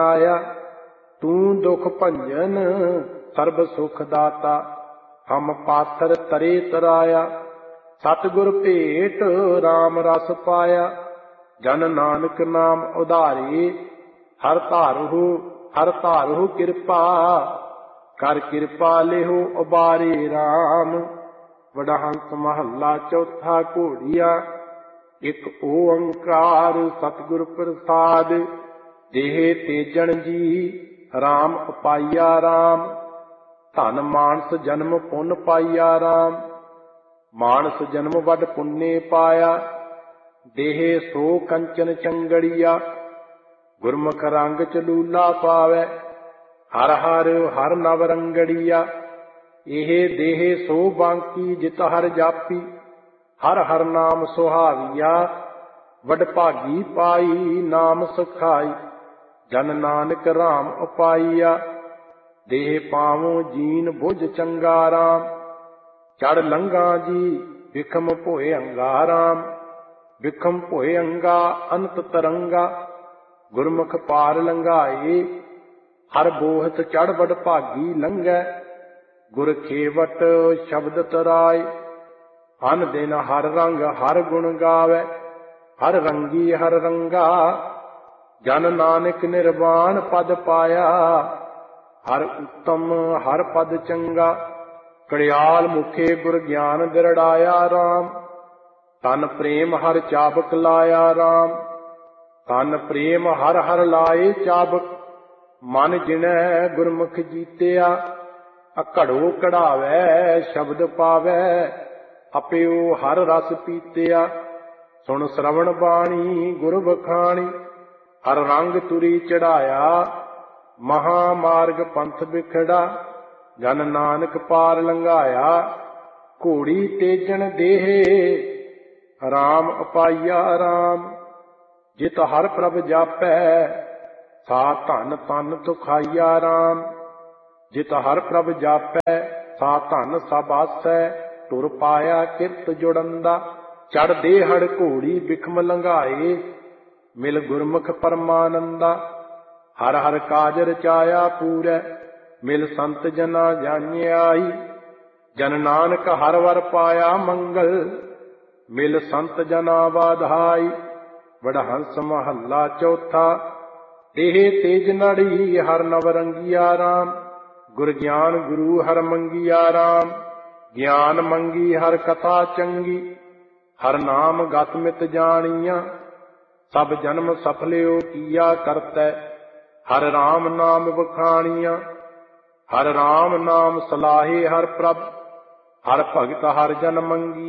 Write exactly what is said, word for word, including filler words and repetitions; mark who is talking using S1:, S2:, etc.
S1: आया। तू दुख भंजन सर्ब सुख दाता, हम पाथर तरे तराया। सतगुर भेट राम रस पाया, जन नानक नाम उधारे। हर धारहु हर धारहु कृपा, कर कृपा लेहु उबारे राम। वडहंस महला चौथा घोड़िया, एक ओंकार सतगुर प्रसाद। देह तेजन जी राम उपाया राम, धन मानस जन्म पुन पाइया राम। मानस जन्म वड पुण्य पाया, देह सो कंचन चंगड़िया। गुरमुख रंग चलूला पावै, हर हर हर नव रंगड़िया। एह देह सो बांकी जित हर जापी, हर हर नाम सुहाविया। वड भागी पाई नाम सखाई, जन नानक राम उपाइया। देह पावों जीन बुझ चंगा राम, चढ़ लंगा जी विखम भोए अंगा राम। विखम भोए अंगा अनंत तरंगा, गुरमुख पार लंघाए। हर बोहत चढ़ बड़ भागी लंघै, गुर खेवट शब्द तराए। अन दिन हर रंग हर गुण गावै, हर रंगी हर रंगा। जन नानक निर्वाण पद पाया, हर उत्तम हर पद चंगा। कड़ियाल मुखे गुर ज्ञान दिरड़ाया राम, तन प्रेम हर चाबक लाया राम। तन प्रेम हर हर लाए चाबक, मन जिनै गुरमुख जीतिया। अकड़ो कढ़ावै शब्द पावै, अपियो हर रस पीतिया। सुन श्रवण बाणी गुर बखानी, हर रंग तुरी चढ़ाया। महामार्ग पंथ बिखड़ा, जन नानक पार लंघाया। घोड़ी तेजन देह राम उपाइया राम, जित हर प्रभ जापै सा धन तन तुखाइया राम। जित हर प्रभ जापै सा धन सब आसै, तुर पाया किरत जुड़ंदा। चढ़ दे हड़ घोड़ी बिखम लंघाए, मिल गुरमुख परमानंदा। हर हर काज रचाया पूरै, मिल संत जना जानियाई। जन नानक हर वर पाया मंगल, मिल संत जना वाधाई। वडहंस महला चौथा, देह तेज नड़ी हर नव रंगिया राम। गुर ज्ञान गुरु हर मंगिया राम, ज्ञान मंगी हर कथा चंगी। हर नाम गत मित जानिया, सब जन्म सफलियो किया करतै। हर राम नाम बखानिया, हर राम नाम सलाहे हर प्रभ। हर भगत हर जन मंगी।